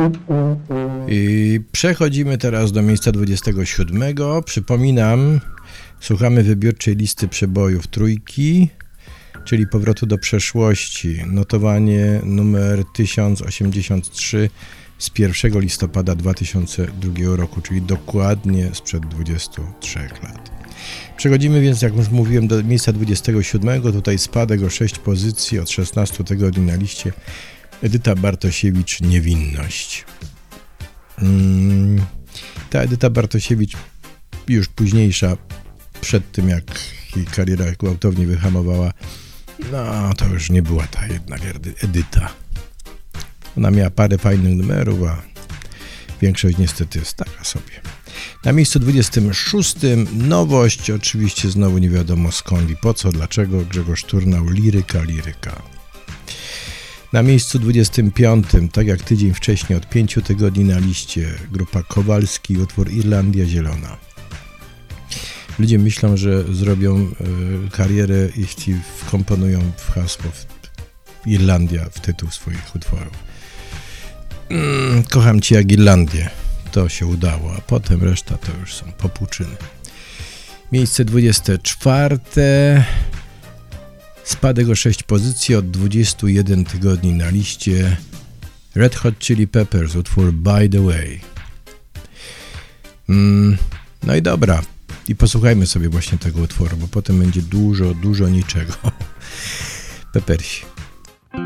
I przechodzimy teraz do miejsca 27. Przypominam, słuchamy wybiórczej listy przebojów trójki, czyli powrotu do przeszłości. Notowanie numer 1083 z 1 listopada 2002 roku, czyli dokładnie sprzed 23 lat. Przechodzimy więc, jak już mówiłem, do miejsca 27. Tutaj spadek o 6 pozycji od 16 tygodni na liście. Edyta Bartosiewicz, Niewinność. Ta Edyta Bartosiewicz, już późniejsza, przed tym jak jej kariera gwałtownie wyhamowała, no to już nie była ta jednak Edyta. Ona miała parę fajnych numerów, a większość niestety jest taka sobie. Na miejscu 26. nowość, oczywiście znowu nie wiadomo skąd i po co, dlaczego, Grzegorz Turnał, Liryka. Na miejscu 25, tak jak tydzień wcześniej, od 5 tygodni na liście, grupa Kowalski, utwór Irlandia Zielona. Ludzie myślą, że zrobią karierę, jeśli wkomponują w hasło Irlandia w tytuł swoich utworów. Kocham cię jak Irlandię. To się udało, a potem reszta to już są popłuczyny. Miejsce 24. Spadek o 6 pozycji od 21 tygodni na liście. Red Hot Chili Peppers, utwór By the Way. No i dobra. I posłuchajmy sobie właśnie tego utworu, bo potem będzie dużo niczego. Peppersi.